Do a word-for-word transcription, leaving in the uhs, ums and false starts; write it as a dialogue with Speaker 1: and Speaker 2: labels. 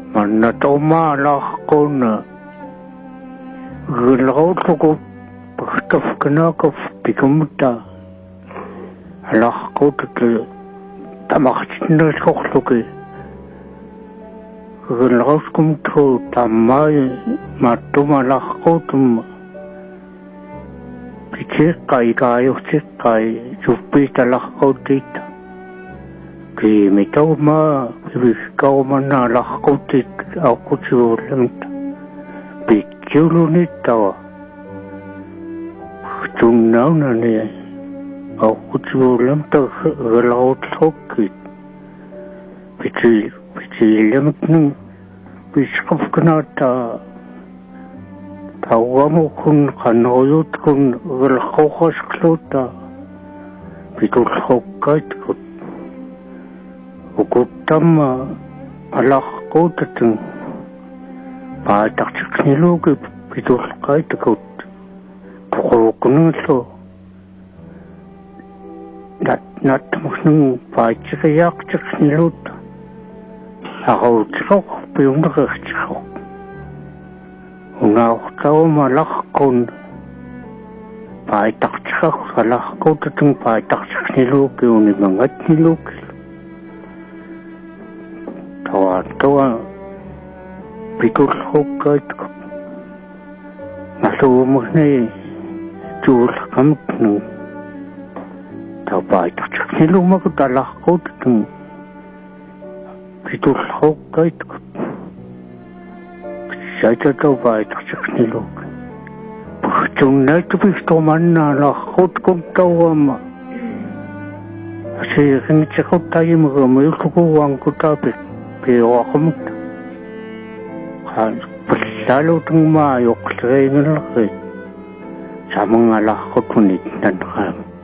Speaker 1: Mana toma lah kona gulao tuko pakhtaf kana ka pikamta lah ko te tamakchna sokhluke gulao kum tho tamai matuma lah ko tum piche kai kai uche kai chupita lah ko tita ki mitau ma kau mana lah ko tit aku chulam pikulu ni tawa tunau na ni aku chulam ta galau thokit pichi pichi lem nu piskaf kana ta tawamu kun kanoyut kun galau khos klota pikul thokai kut Ukutam alah ko tatang patakchik nilo ke pitul kai takut pukul so nat nat musnung pachik yak chik nilo ako chok piyong nakachok ungaw tao malah kon patakchik alah ko tatang patakchik nilo ke unimangat nilo ke tawa tawa pikul hokai nasu musne jul kam nu tawa tak nilu ma ko talah ko tung pikul hokai sai ta tawa tak nilu chung na tu pisto man na la hot ko tawa ma si ring chakot tayo mo mo ko wang ko tapik pero ako kan lalo tong mayok sa inyo laki sa mga lakot kunit na nakam